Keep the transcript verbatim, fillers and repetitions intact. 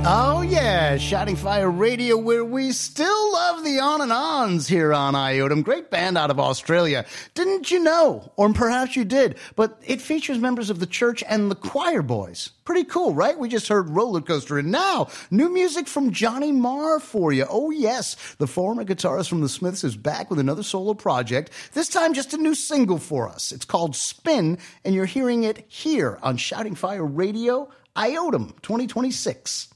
Oh, yeah, Shouting Fire Radio, where we still love the on and ons here on Iotum. Great band out of Australia. Didn't you know? Or perhaps you did, but it features members of the church and the choir boys. Pretty cool, right? We just heard Roller Coaster, and now, new music from Johnny Marr for you. Oh, yes, the former guitarist from the Smiths is back with another solo project, this time just a new single for us. It's called Spin, and you're hearing it here on Shouting Fire Radio, Iotum twenty twenty-six.